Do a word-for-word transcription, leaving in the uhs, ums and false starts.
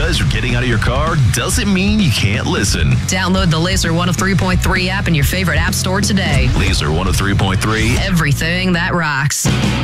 because you're getting out of your car doesn't mean you can't listen. Download the Laser one oh three point three app in your favorite app store today. Laser one oh three point three. Everything that rocks.